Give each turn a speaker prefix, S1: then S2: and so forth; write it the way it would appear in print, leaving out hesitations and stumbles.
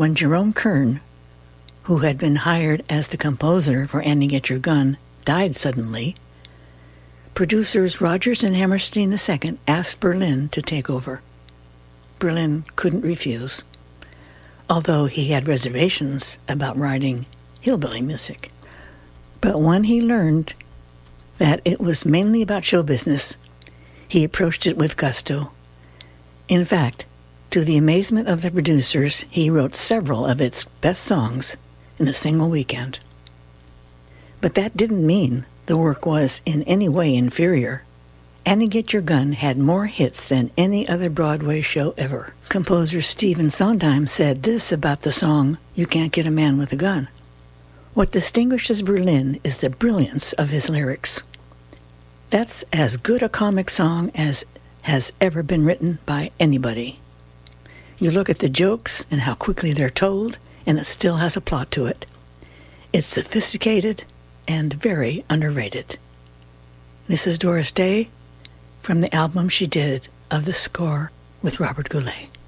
S1: when Jerome Kern, who had been hired as the composer for Annie Get Your Gun, died suddenly, producers Rodgers and Hammerstein II asked Berlin to take over. Berlin couldn't refuse, although he had reservations about writing hillbilly music. But when he learned that it was mainly about show business, he approached it with gusto. In fact, to the amazement of the producers, he wrote several of its best songs in a single weekend. But that didn't mean the work was in any way inferior. Annie Get Your Gun had more hits than any other Broadway show ever. Composer Stephen Sondheim said this about the song, You Can't Get a Man with a Gun. What distinguishes Berlin is the brilliance of his lyrics. That's as good a comic song as has ever been written by anybody. You look at the jokes and how quickly they're told, and it still has a plot to it. It's sophisticated and very underrated. This is Doris Day from the album she did of the score with Robert Goulet.